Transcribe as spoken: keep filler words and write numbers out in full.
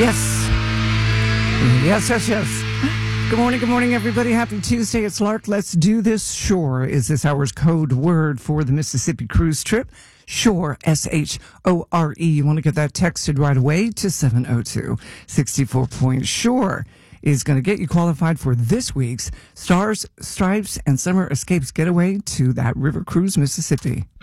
Yes. Yes, yes, yes. Good morning, good morning, everybody. Happy Tuesday. It's Lark. Let's do this. Shore is this hour's code word for the Mississippi cruise trip. Shore, S H O R E. You want to get that texted right away to seven oh two, six four point Shore is going to get you qualified for this week's Stars, Stripes, and Summer Escapes getaway to that river cruise, Mississippi.